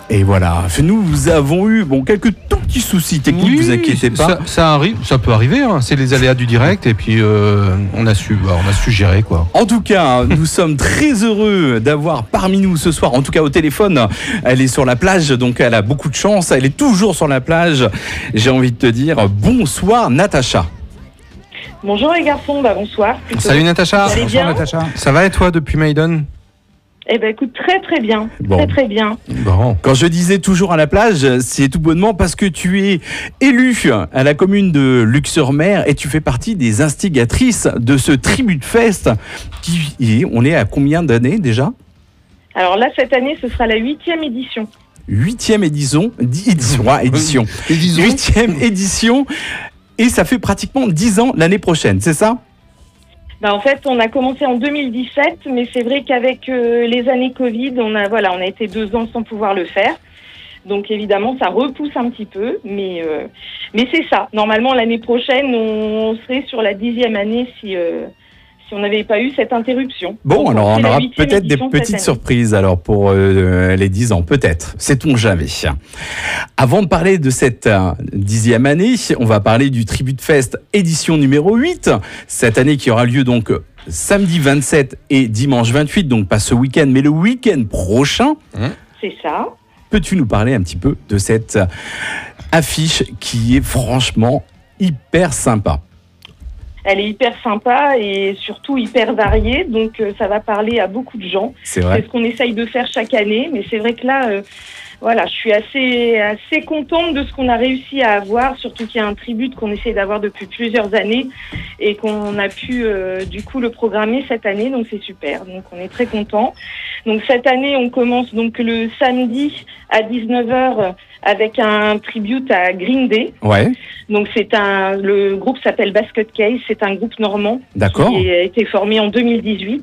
Et voilà, nous avons eu quelques tout petits soucis techniques, vous inquiétez pas. Ça arrive, ça peut arriver, hein. C'est les aléas du direct et puis on a su gérer quoi. En tout cas, nous sommes très heureux d'avoir parmi nous ce soir, en tout cas au téléphone, elle est sur la plage, donc elle a beaucoup de chance, elle est toujours sur la plage. J'ai envie de te dire bonsoir Natacha. Bonjour les garçons, bonsoir. Plutôt. Salut Natacha. Bonjour Natacha. Ça va et toi depuis Maiden ? Eh ben écoute, très bien, très bien. Bon. Quand je disais toujours à la plage, c'est tout bonnement parce que tu es élue à la commune de Luc-sur-Mer et tu fais partie des instigatrices de ce Tribute Fest. On est à combien d'années déjà ? Alors là, cette année, ce sera la 8e édition. 8e édition. 8e édition. Et ça fait pratiquement 10 ans l'année prochaine, c'est ça ? En fait, on a commencé en 2017, mais c'est vrai qu'avec les années Covid, on a été 2 ans sans pouvoir le faire. Donc évidemment, ça repousse un petit peu, mais c'est ça. Normalement, l'année prochaine, on serait sur la 10e année si on n'avait pas eu cette interruption. Bon, donc, alors on aura peut-être des édition petites surprises alors pour les 10 ans, peut-être. Sait-on jamais. Avant de parler de cette 10e année, on va parler du Tribute Fest édition numéro 8. Cette année qui aura lieu donc samedi 27 et dimanche 28, donc pas ce week-end, mais le week-end prochain. C'est ça. Peux-tu nous parler un petit peu de cette affiche qui est franchement hyper sympa ? Elle est hyper sympa et surtout hyper variée, donc ça va parler à beaucoup de gens. C'est vrai. C'est ce qu'on essaye de faire chaque année, mais c'est vrai que là, je suis assez contente de ce qu'on a réussi à avoir, surtout qu'il y a un tribut qu'on essaie d'avoir depuis plusieurs années et qu'on a pu du coup le programmer cette année, donc c'est super. Donc on est très contents. Donc cette année, on commence donc le samedi à 19h avec un tribute à Green Day. Ouais. Donc le groupe s'appelle Basket Case, c'est un groupe normand. D'accord. Qui a été formé en 2018.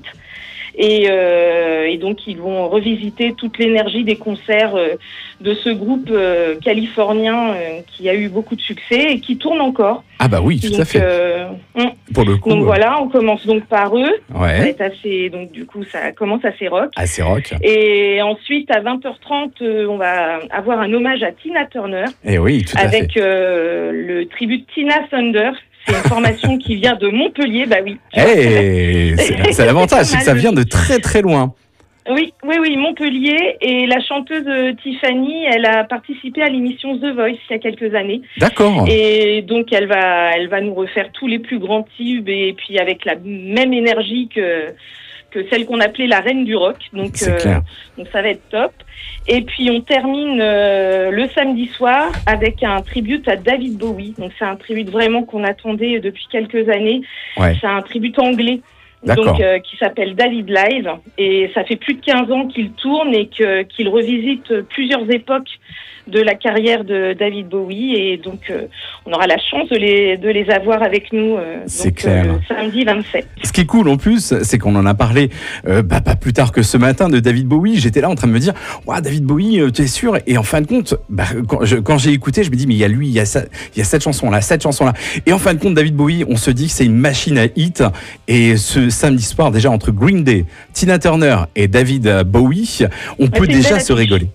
Et donc ils vont revisiter toute l'énergie des concerts de ce groupe californien qui a eu beaucoup de succès et qui tourne encore. Ah bah oui, tout à fait. Pour le coup. Donc voilà, on commence donc par eux. Ouais. Ça va être donc du coup ça commence assez rock. Assez rock. Et ensuite à 20h30, on va avoir un hommage à Tina Turner. Et oui, tout à fait. Avec le tribut Tina Thunder. C'est une formation qui vient de Montpellier, bah oui. C'est l'avantage, c'est que ça vient de très très loin. Oui, Montpellier. Et la chanteuse Tiffany, elle a participé à l'émission The Voice il y a quelques années. D'accord. Et donc elle va nous refaire tous les plus grands tubes et puis avec la même énergie que celle qu'on appelait la reine du rock. Donc ça va être top. Et puis on termine le samedi soir avec un tribute à David Bowie. Donc c'est un tribute vraiment qu'on attendait depuis quelques années. Ouais. C'est un tribute anglais. Donc qui s'appelle David Live, et ça fait plus de 15 ans qu'il tourne et qu'il revisite plusieurs époques de la carrière de David Bowie, et donc on aura la chance de les avoir avec nous samedi 27. Ce qui est cool en plus, c'est qu'on en a parlé pas plus tard que ce matin de David Bowie. J'étais là en train de me dire David Bowie, tu es sûr? Et en fin de compte, quand j'ai écouté, je me dis mais il y a lui, il y a cette chanson là, et en fin de compte David Bowie, on se dit que c'est une machine à hit. Et ce samedi soir déjà, entre Green Day, Tina Turner et David Bowie, on peut déjà se rigoler.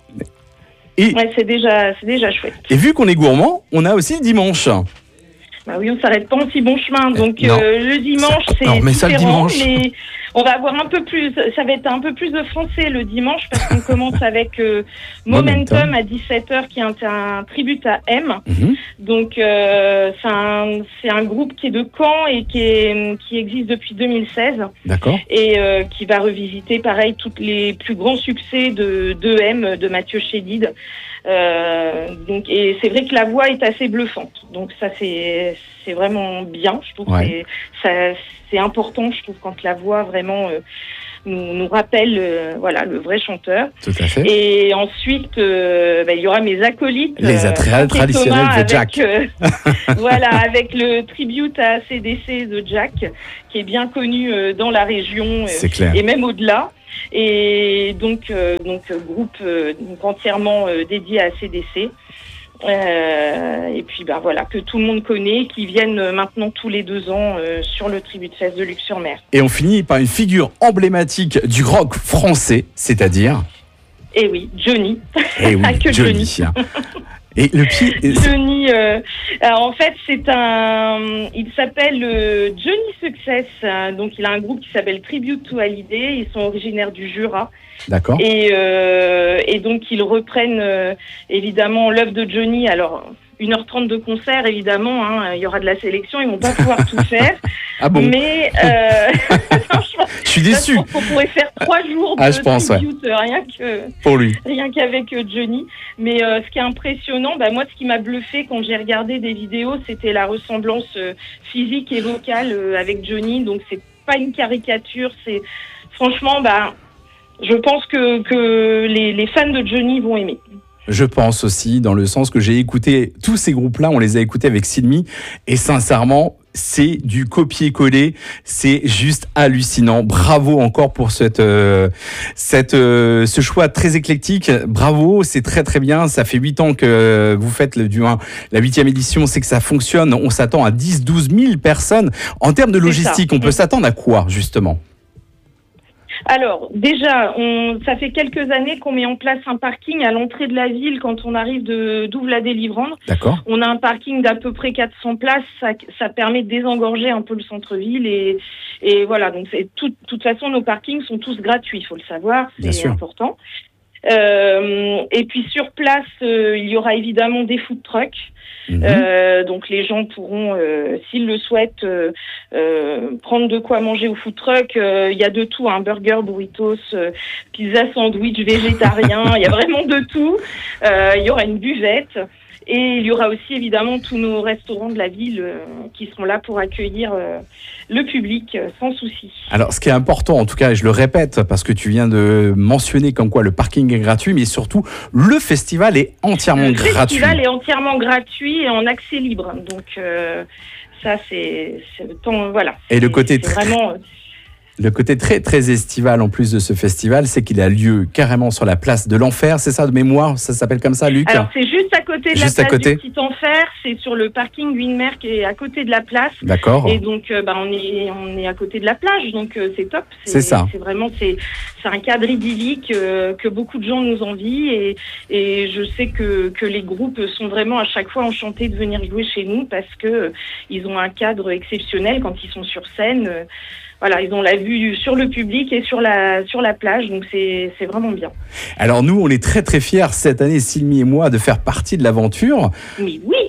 C'est déjà chouette. Et vu qu'on est gourmand, on a aussi dimanche. Bah oui, on s'arrête pas en si bon chemin. Donc le dimanche, c'est différent, mais on va avoir un peu plus. Ça va être un peu plus de français le dimanche parce qu'on commence avec Momentum à 17h, qui est un tribut à M. Mm-hmm. Donc c'est un groupe qui est de Caen et qui existe depuis 2016. D'accord. Et qui va revisiter pareil tous les plus grands succès de M, de Mathieu Chédid. Et c'est vrai que la voix est assez bluffante. Donc ça c'est vraiment bien. Je trouve que c'est important. Je trouve quand la voix vraiment nous rappelle le vrai chanteur. Tout à fait. Et ensuite il y aura mes acolytes. Les attraits traditionnels de Jack. Avec le tribute à ACDC de Jack, qui est bien connu dans la région et même au-delà. Et donc groupe entièrement dédié à ACDC. Et puis que tout le monde connaît, qui viennent maintenant tous les 2 ans sur le Tribute Fest de Luc-sur-Mer. Et on finit par une figure emblématique du rock français, c'est-à-dire Et oui, Johnny. Eh oui, Pas que Johnny. Hein. Et le pied. Johnny, alors en fait, il s'appelle Johnny Success. Donc, il a un groupe qui s'appelle Tribute to Hallyday. Ils sont originaires du Jura. D'accord. Et donc, ils reprennent évidemment l'œuvre de Johnny. Alors, 1h30 de concert, évidemment. Hein, il y aura de la sélection. Ils vont pas pouvoir tout faire. Ah bon? Mais je suis déçu. On pourrait faire 3 jours de tribute, rien qu'avec Johnny. Mais ce qui est impressionnant, moi, ce qui m'a bluffé quand j'ai regardé des vidéos, c'était la ressemblance physique et vocale avec Johnny. Donc, c'est pas une caricature. C'est franchement, je pense que les fans de Johnny vont aimer. Je pense aussi, dans le sens que j'ai écouté tous ces groupes-là, on les a écoutés avec Silmi, et sincèrement, c'est du copier-coller, c'est juste hallucinant. Bravo encore pour ce choix très éclectique. Bravo, c'est très très bien. Ça fait 8 ans que vous faites la 8e édition, c'est que ça fonctionne. On s'attend à 10-12 000 personnes. En termes de logistique, on peut s'attendre à quoi, justement ? Alors, déjà, ça fait quelques années qu'on met en place un parking à l'entrée de la ville quand on arrive d'Ouvres-la-Délivrande. D'accord. On a un parking d'à peu près 400 places. Ça permet de désengorger un peu le centre-ville. Et voilà, donc de toute façon, nos parkings sont tous gratuits, il faut le savoir. C'est important. Et puis sur place, il y aura évidemment des food trucks. Donc les gens pourront, s'ils le souhaitent, prendre de quoi manger au food truck. Il y a de tout, burger, burritos, pizza, sandwich, végétarien. Il y a vraiment de tout. Il y aura une buvette. Et il y aura aussi évidemment tous nos restaurants de la ville qui seront là pour accueillir le public sans souci. Alors ce qui est important, en tout cas, et je le répète parce que tu viens de mentionner comme quoi le parking est gratuit, mais surtout le festival est entièrement gratuit. Le festival est entièrement gratuit et en accès libre. Donc ça c'est voilà. Et le côté vraiment... Le côté très très estival en plus de ce festival, c'est qu'il a lieu carrément sur la place de l'Enfer, c'est ça de mémoire? Ça s'appelle comme ça, Luc? Alors c'est juste à côté de la place du Petit Enfer, c'est sur le parking Winmer qui est à côté de la place. D'accord. Et donc on est à côté de la plage, donc c'est top. C'est ça. C'est vraiment c'est un cadre idyllique que beaucoup de gens nous envient et je sais que les groupes sont vraiment à chaque fois enchantés de venir jouer chez nous parce que ils ont un cadre exceptionnel quand ils sont sur scène. Voilà, ils ont la vue sur le public et sur la plage, donc c'est vraiment bien. Alors nous, on est très très fiers cette année, Silmi et moi, de faire partie de l'aventure. Oui, oui.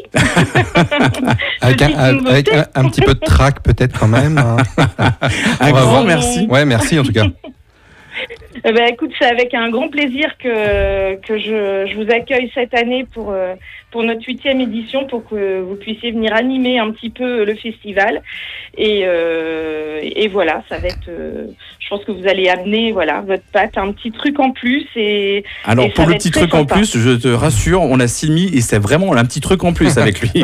avec un petit peu de trac peut-être quand même. Hein. Un grand merci. Ouais, merci en tout cas. Écoute, c'est avec un grand plaisir que je vous accueille cette année pour notre 8e édition, pour que vous puissiez venir animer un petit peu le festival. Et voilà, ça va être... je pense que vous allez amener votre patte, un petit truc en plus. Alors, pour le petit truc en plus, je te rassure, on a Silmi et c'est vraiment un petit truc en plus avec lui.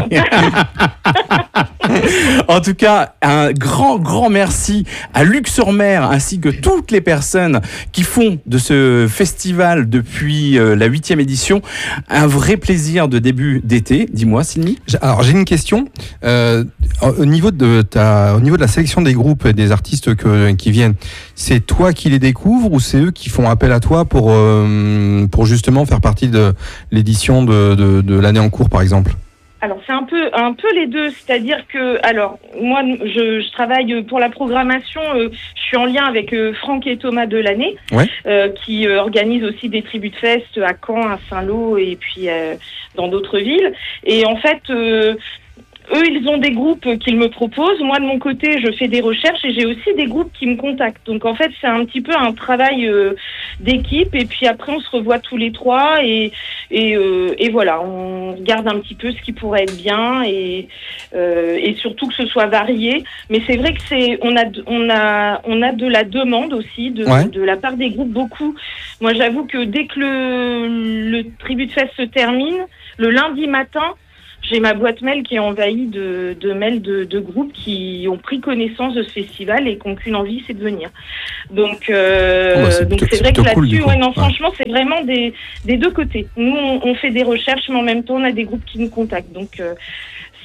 En tout cas, un grand merci à Luc-sur-Mer ainsi que toutes les personnes qui font de ce festival depuis la 8e édition un vrai plaisir de début d'été. Dis-moi, Silmi. Alors, j'ai une question. Au niveau de la sélection des groupes et des artistes qui viennent, c'est toi qui les découvres ou c'est eux qui font appel à toi pour justement faire partie de l'édition de l'année en cours, par exemple? Alors c'est un peu les deux, c'est-à-dire que moi je travaille pour la programmation, je suis en lien avec Franck et Thomas Delaney, qui organisent aussi des tributes fest à Caen, à Saint-Lô et puis dans d'autres villes. Et en fait eux, ils ont des groupes qu'ils me proposent. Moi, de mon côté, je fais des recherches et j'ai aussi des groupes qui me contactent. Donc, en fait, c'est un petit peu un travail d'équipe. Et puis après, on se revoit tous les trois et voilà, on regarde un petit peu ce qui pourrait être bien et surtout que ce soit varié. Mais c'est vrai que on a de la demande aussi de la part des groupes beaucoup. Moi, j'avoue que dès que le Tribute Fest se termine, le lundi matin, j'ai ma boîte mail qui est envahie de mails de groupes qui ont pris connaissance de ce festival et qui n'ont qu'une envie, c'est de venir. Donc c'est vrai que là-dessus, franchement, c'est vraiment des deux côtés. Nous, on fait des recherches, mais en même temps, on a des groupes qui nous contactent. Donc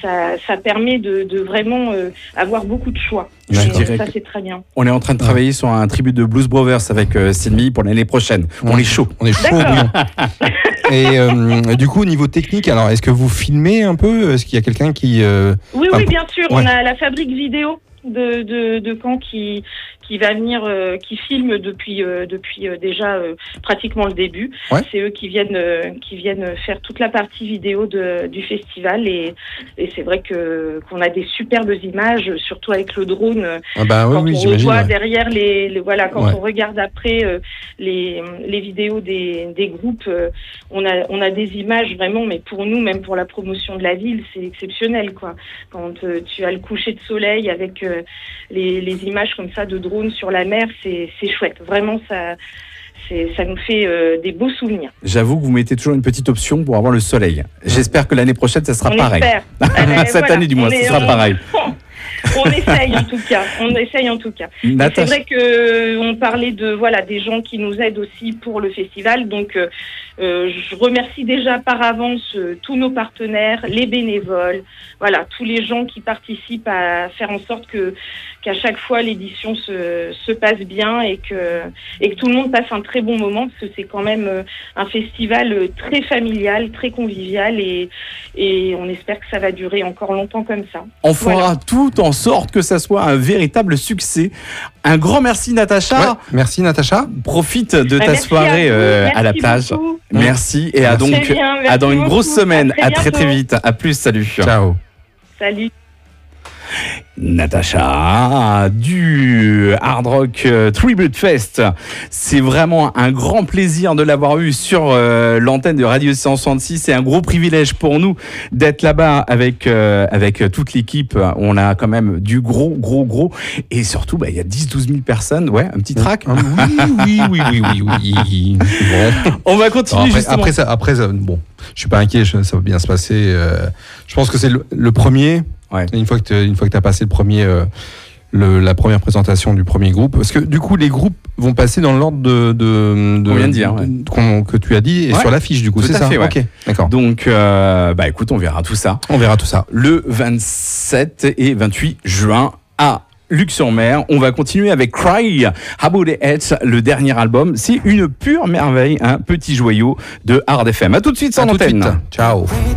ça permet de vraiment avoir beaucoup de choix. Je Et dirais ça, que- c'est très bien. On est en train de travailler sur un tribut de Blues Brothers avec Sylvie pour l'année prochaine. On est chaud. On est chaud. D'accord. Et du coup, au niveau technique, alors est-ce que vous filmez un peu? Est-ce qu'il y a quelqu'un qui Oui, Enfin, bien sûr. ouais. On a la fabrique vidéo de Caen qui va venir, qui filme depuis déjà pratiquement le début. Ouais. C'est eux qui viennent faire toute la partie vidéo du festival et c'est vrai qu'on a des superbes images, surtout avec le drone. Ah bah oui, Quand oui, on j'imagine. revoit Ouais. derrière voilà, quand Ouais. on regarde après les vidéos des groupes, on a des images vraiment, mais pour nous, même pour la promotion de la ville, c'est exceptionnel, quoi. Quand tu as le coucher de soleil avec les images comme ça de drones sur la mer, c'est chouette. Vraiment, ça nous fait des beaux souvenirs. J'avoue que vous mettez toujours une petite option pour avoir le soleil. J'espère que l'année prochaine, ça sera On pareil. espère. Cette Voilà, année, du moins, ce sera pareil. On essaye en tout cas. C'est Natacha, vrai que on parlait des gens qui nous aident aussi pour le festival. Donc je remercie déjà par avance tous nos partenaires, les bénévoles, tous les gens qui participent à faire en sorte qu'à chaque fois l'édition se passe bien et que tout le monde passe un très bon moment, parce que c'est quand même un festival très familial, très convivial et on espère que ça va durer encore longtemps comme ça. on fera tout en sorte que ça soit un véritable succès. Un grand merci, Natacha. Ouais. Merci Natacha. Profite de ta Merci soirée à vous. à la Merci plage. beaucoup. Merci et à Merci. donc Très bien, à dans merci une grosse beaucoup. semaine. À À très bientôt. vite. À plus. Salut. Ciao. Salut. Natacha du Hard Rock Tribute Fest. C'est vraiment un grand plaisir de l'avoir eu sur l'antenne de Radio 166. C'est un gros privilège pour nous d'être là-bas avec toute l'équipe. On a quand même du gros. Et surtout, il y a 10-12 000 personnes. Ouais, un petit track. Ah, oui. Bon. On va continuer justement. Après ça, bon, je suis pas inquiet, ça va bien se passer. Je pense que c'est le premier. Ouais. Une fois que tu as passé la première présentation du premier groupe, parce que du coup les groupes vont passer dans l'ordre Qu'on vient de dire, ouais. que tu as dit et Ouais. sur l'affiche du coup, Tout c'est à ça. fait, ouais. Ok, d'accord. Donc, écoute, on verra tout ça. On verra tout ça. Le 27 et 28 juin à Luc-sur-Mer. On va continuer avec Cry, About the Edge, le dernier album. C'est une pure merveille, un petit joyau de Hard FM. À tout de suite sur À tout de l'antenne. suite. Ciao.